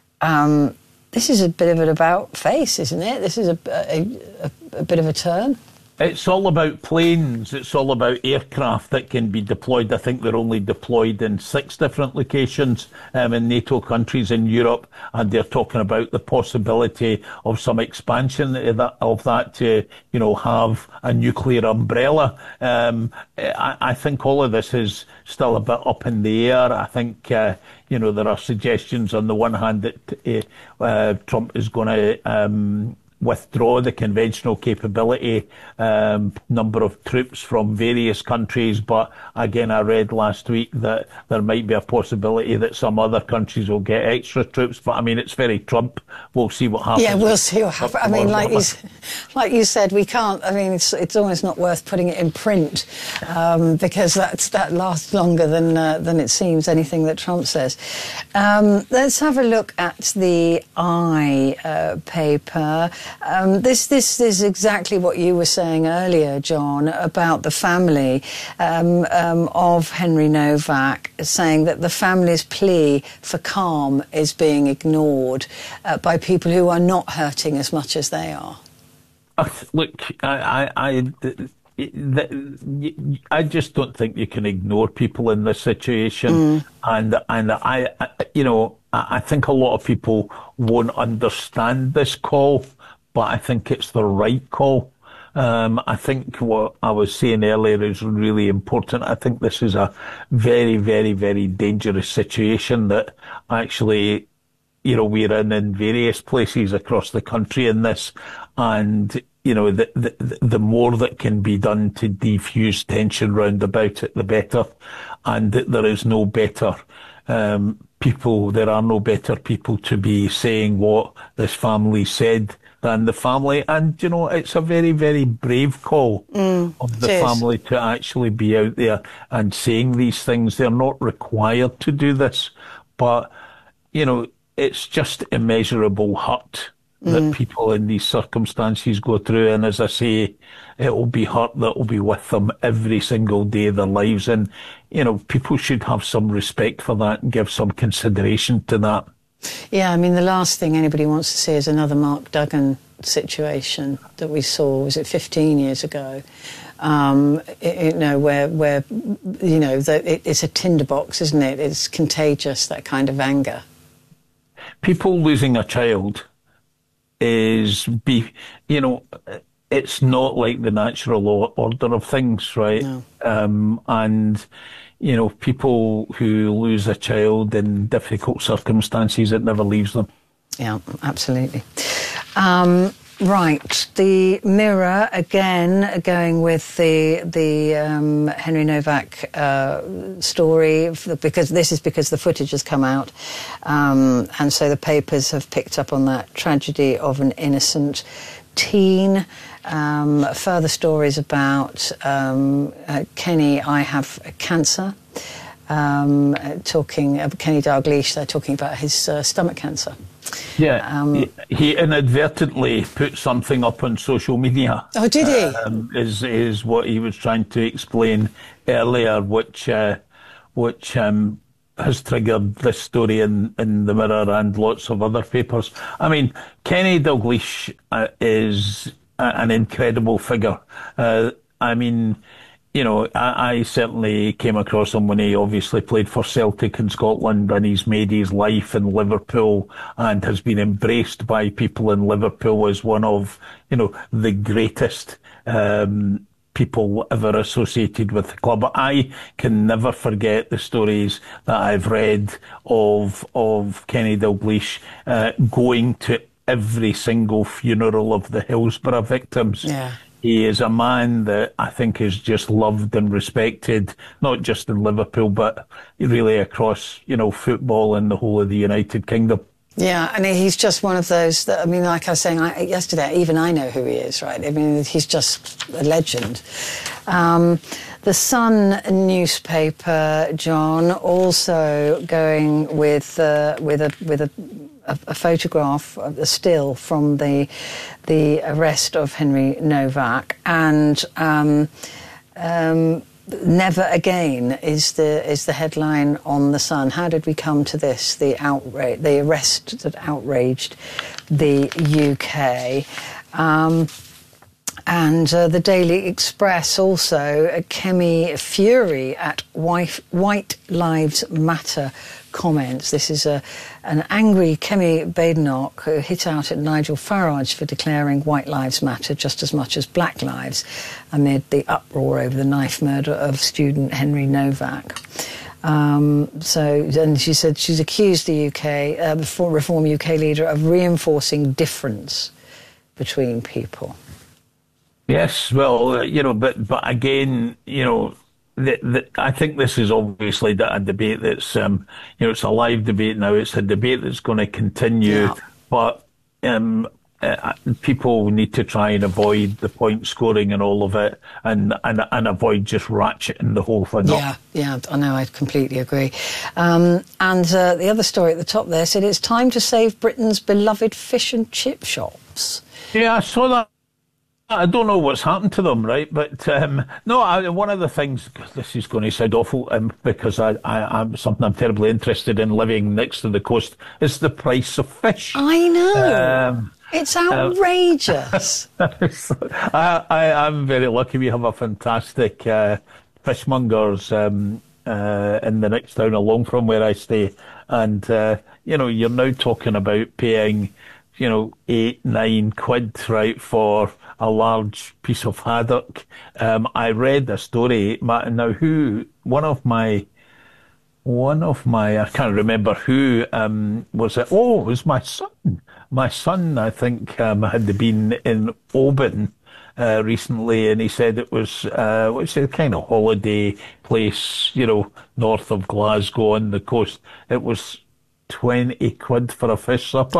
Um, this is a bit of an about-face, isn't it? This is a, a, a, a bit of a turn. It's all about planes. It's all about aircraft that can be deployed. I think they're only deployed in six different locations um, in NATO countries in Europe, and they're talking about the possibility of some expansion of that, of that to, you know, have a nuclear umbrella. Um, I, I think all of this is still a bit up in the air. I think, uh, you know, there are suggestions on the one hand that uh, uh, Trump is going to um, withdraw the conventional capability um, number of troops from various countries. But again, I read last week that there might be a possibility that some other countries will get extra troops. But I mean, it's very Trump. We'll see what happens. Yeah, we'll see what happens. I mean, like you, like you said, we can't. I mean, it's it's almost not worth putting it in print um, because that's that lasts longer than uh, than it seems. Anything that Trump says. Um, let's have a look at the I uh, paper. Um, this this is exactly what you were saying earlier, John, about the family um, um, of Henry Novak, saying that the family's plea for calm is being ignored uh, by people who are not hurting as much as they are. Uh, look, I, I, I, I just don't think you can ignore people in this situation, mm. and and I, I, you know, I think a lot of people won't understand this call. But I think it's the right call. Um, I think what I was saying earlier is really important. I think this is a very, very, very dangerous situation that actually, you know, we're in in various places across the country in this. And, you know, the, the, the more that can be done to defuse tension round about it, the better. And that there is no better um, people, there are no better people to be saying what this family said than the family. And, you know, it's a very, very brave call mm, of the family to actually be out there and saying these things. They're not required to do this, but, you know, it's just immeasurable hurt mm. that people in these circumstances go through. And as I say, it will be hurt that will be with them every single day of their lives. And, you know, people should have some respect for that and give some consideration to that. Yeah, I mean, the last thing anybody wants to see is another Mark Duggan situation that we saw, was it fifteen years ago, um, it, you know, where, where you know, the, it, it's a tinderbox, isn't it? It's contagious, that kind of anger. People losing a child is, be, you know, it's not like the natural order of things, right? No. Um, and... You know, people who lose a child in difficult circumstances, it never leaves them. Yeah, absolutely. Um, Right, the Mirror again going with the the um, Henry Novak uh, story because this is because the footage has come out, um, and so the papers have picked up on that tragedy of an innocent teen. Um, further stories about um, uh, Kenny, I have cancer. Um, uh, talking uh, Kenny Dalglish, they're talking about his uh, stomach cancer. Yeah, um, he, he inadvertently put something up on social media. Oh, did he? Um, is is what he was trying to explain earlier, which uh, which um, has triggered this story in, in the Mirror and lots of other papers. I mean, Kenny Dalglish uh, is a, an incredible figure. Uh, I mean. You know, I, I certainly came across him when he obviously played for Celtic in Scotland, and he's made his life in Liverpool and has been embraced by people in Liverpool as one of, you know, the greatest um, people ever associated with the club. I can never forget the stories that I've read of of Kenny Dalglish uh, going to every single funeral of the Hillsborough victims. Yeah. He is a man that I think is just loved and respected, not just in Liverpool, but really across, you know, football and the whole of the United Kingdom. Yeah, and he's just one of those that, I mean, like I was saying I, yesterday, even I know who he is, right? I mean, he's just a legend. Um, the Sun newspaper, John, also going with uh, with a with a. A, a photograph, a still from the the arrest of Henry Novak, and um, um, "Never Again" is the is the headline on the Sun. How did we come to this? The outrage, the arrest that outraged the U K. Um, And uh, the Daily Express also, uh, Kemi Fury at White, White Lives Matter comments. This is a, an angry Kemi Badenoch who hit out at Nigel Farage for declaring White Lives Matter just as much as Black Lives amid the uproar over the knife murder of student Henry Novak. Um, so, and she said she's accused the U K, uh, the Reform U K leader, of reinforcing difference between people. Yes, well, you know, but but again, you know, the, the, I think this is obviously a debate that's, um, you know, it's a live debate now. It's a debate that's going to continue, yeah. but um, uh, people need to try and avoid the point scoring and all of it, and and, and avoid just ratcheting the whole thing yeah, up. Yeah, yeah, I know, I completely agree. Um, and uh, the other story at the top there said it's time to save Britain's beloved fish and chip shops. Yeah, I saw that. I don't know what's happened to them, right? But um, no, I, one of the things, this is going to sound awful um, because I, I, I'm something I'm terribly interested in living next to the coast, is the price of fish. I know. Um, it's outrageous. Uh, I, I, I'm very lucky. We have a fantastic uh, fishmongers um, uh, in the next town along from where I stay. And, uh, you know, you're now talking about paying, you know, eight, nine quid, right, for a large piece of haddock. Um, I read a story, now who, one of my, one of my, I can't remember who, um, was it? Oh, it was my son. My son, I think, um, had been in Oban, uh, recently, and he said it was, uh, what's a kind of holiday place, you know, north of Glasgow on the coast. It was twenty quid for a fish supper.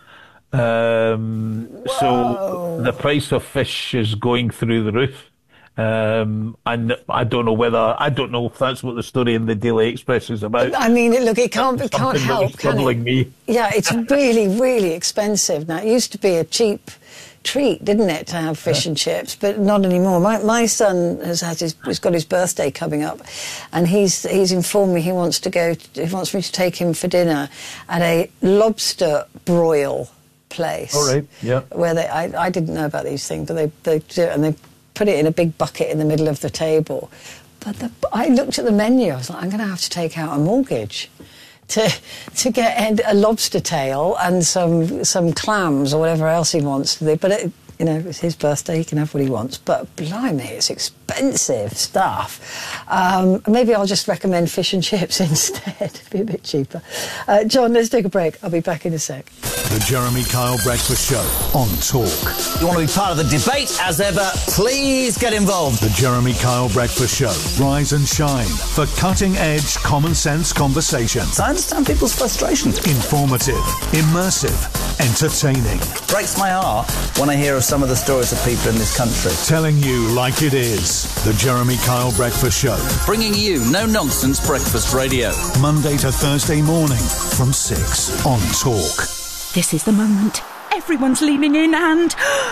Um, so the price of fish is going through the roof. Um, and I don't know whether, I don't know if that's what the story in the Daily Express is about. I mean, look, it can't, it can't help, can it? Me. Yeah, it's really, really expensive now. It used to be a cheap treat, didn't it, to have fish yeah. and chips, but not anymore. My my son has had his, he's got his birthday coming up, and he's he's informed me he wants to go, he wants me to take him for dinner at a lobster broil place. All right, yeah. Where they, I, I didn't know about these things, but they, they do it, and they put it in a big bucket in the middle of the table. But the, I looked at the menu, I was like, I'm going to have to take out a mortgage to to get a lobster tail and some some clams or whatever else he wants to do. But it, You know, it's his birthday, he can have what he wants. But blimey, it's expensive stuff. Um, maybe I'll just recommend fish and chips instead. It'd be a bit cheaper. Uh, John, let's take a break. I'll be back in a sec. The Jeremy Kyle Breakfast Show on Talk. You want to be part of the debate? As ever, please get involved. The Jeremy Kyle Breakfast Show. Rise and shine for cutting-edge, common-sense conversations. I understand people's frustration. Informative, immersive, entertaining. Breaks my heart when I hear of some of the stories of people in this country. Telling you like it is. The Jeremy Kyle Breakfast Show. Bringing you no-nonsense breakfast radio. Monday to Thursday morning from six on Talk. This is the moment. Everyone's leaning in and...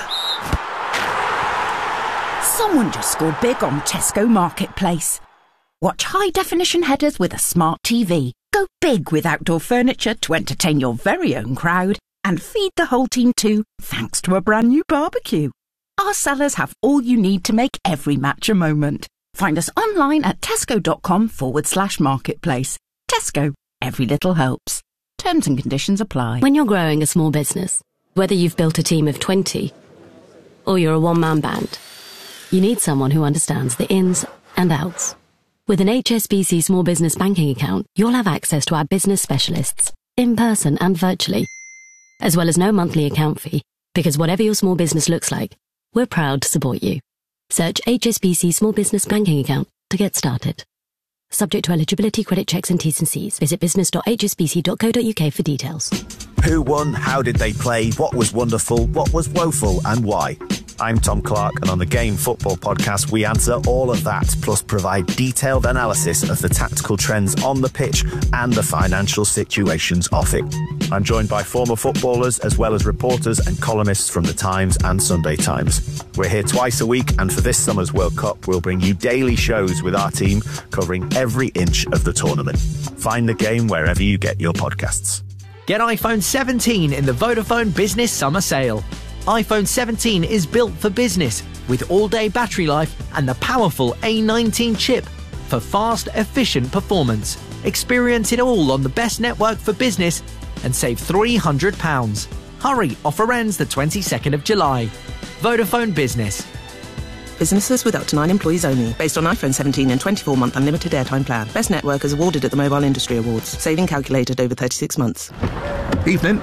someone just scored big on Tesco Marketplace. Watch high-definition headers with a smart T V. Go big with outdoor furniture to entertain your very own crowd. And feed the whole team too, thanks to a brand new barbecue. Our sellers have all you need to make every match a moment. Find us online at tesco.com forward slash marketplace. Tesco, every little helps. Terms and conditions apply. When you're growing a small business, whether you've built a team of twenty or you're a one-man band, you need someone who understands the ins and outs. With an H S B C small business banking account, you'll have access to our business specialists, in person and virtually, as well as no monthly account fee, because whatever your small business looks like, we're proud to support you. Search H S B C Small Business Banking Account to get started. Subject to eligibility, credit checks and T's and C's. Visit business dot h s b c dot co dot u k for details. Who won? How did they play? What was wonderful? What was woeful? And why? I'm Tom Clark, and on the Game Football Podcast, we answer all of that, plus provide detailed analysis of the tactical trends on the pitch and the financial situations off it. I'm joined by former footballers, as well as reporters and columnists from The Times and Sunday Times. We're here twice a week, and for this summer's World Cup, we'll bring you daily shows with our team covering every inch of the tournament. Find the game wherever you get your podcasts. Get iPhone seventeen in the Vodafone Business Summer Sale. iPhone seventeen is built for business with all-day battery life and the powerful A nineteen chip for fast, efficient performance. Experience it all on the best network for business and save three hundred pounds. Hurry, offer ends the twenty-second of July. Vodafone Business. Businesses with up to nine employees only. Based on iPhone seventeen and twenty-four month unlimited airtime plan. Best network is awarded at the Mobile Industry Awards. Saving calculated over thirty-six months. Evening.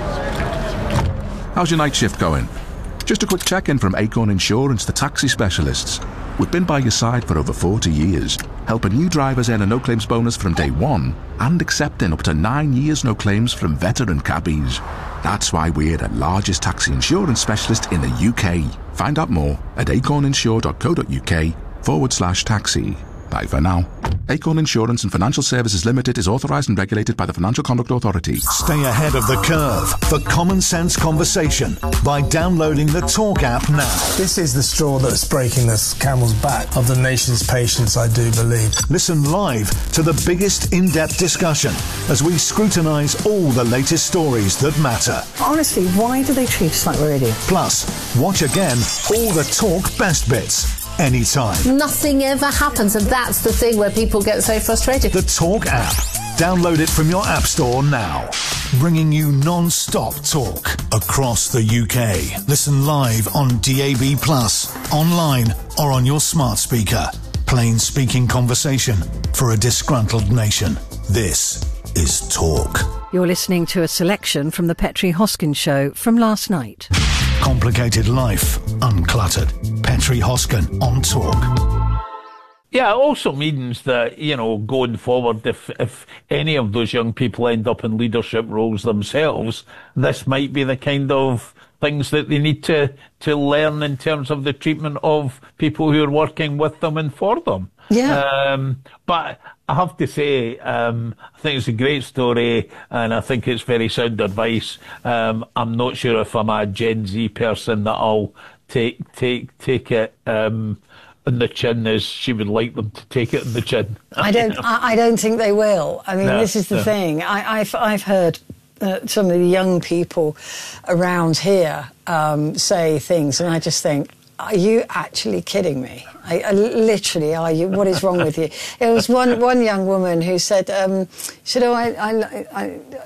How's your night shift going? Just a quick check-in from Acorn Insurance, the taxi specialists. We've been by your side for over forty years, helping new drivers earn a no-claims bonus from day one and accepting up to nine years no claims from veteran cabbies. That's why we're the largest taxi insurance specialist in the U K. Find out more at acorninsure.co.uk forward slash taxi. Bye for now. Acorn Insurance and Financial Services Limited is authorised and regulated by the Financial Conduct Authority. Stay ahead of the curve for common sense conversation by downloading the Talk app now. This is the straw that's breaking the camel's back of the nation's patience, I do believe. Listen live to the biggest in-depth discussion as we scrutinise all the latest stories that matter. Honestly, why do they treat us like we're idiots? Plus, watch again all the Talk best bits. Anytime. Nothing ever happens, and that's the thing where people get so frustrated. The Talk app. Download it from your app store now. Bringing you non-stop talk across the U K. Listen live on D A B plus, online or on your smart speaker. Plain speaking conversation for a disgruntled nation. This is Talk. You're listening to a selection from the Petrie Hoskin Show from last night. Complicated life, uncluttered. Petrie Hoskin on Talk. Yeah, it also means that, you know, going forward, if if any of those young people end up in leadership roles themselves, this might be the kind of things that they need to, to learn in terms of the treatment of people who are working with them and for them. Yeah. Um, but I have to say, um, I think it's a great story, and I think it's very sound advice. Um, I'm not sure if I'm a Gen Z person that I'll take take take it um, in the chin as she would like them to take it in the chin. I don't. I, I don't think they will. I mean, No, this is the no. thing. I, I've I've heard uh, some of the young people around here um, say things, and I just think, are you actually kidding me? I, I, literally, are you? What is wrong with you? There was one one young woman who said, um, "said Oh, I, I, I,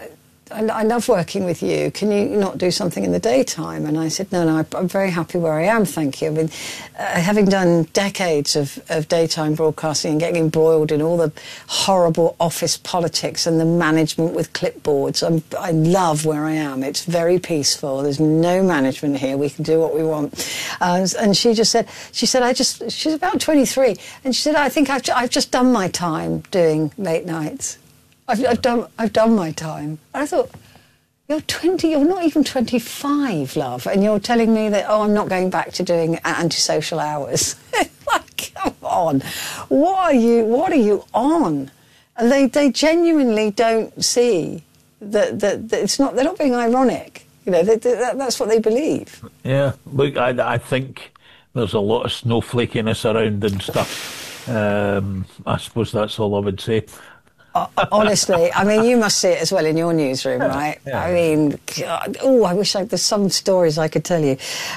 I, I love working with you. Can you not do something in the daytime? And I said, no, no, I'm very happy where I am, thank you. I mean, uh, having done decades of, of daytime broadcasting and getting embroiled in all the horrible office politics and the management with clipboards, I'm, I love where I am. It's very peaceful. There's no management here. We can do what we want. Uh, and she just said, she said, I just, she's about twenty-three, and she said, I think I've, I've just done my time doing late nights. I've, I've done I've done my time. And I thought, you're twenty, you're not even twenty-five, love, and you're telling me that, oh, I'm not going back to doing antisocial hours. Like, come on. What are you, what are you on? And they, they genuinely don't see that, that, that it's not, they're not being ironic. You know, they, they, that, that's what they believe. Yeah, look, I, I think there's a lot of snowflakiness around and stuff. Um, I suppose that's all I would say. Honestly, I mean, you must see it as well in your newsroom, right? Yeah. I mean, God, oh, I wish I, there's some stories I could tell you.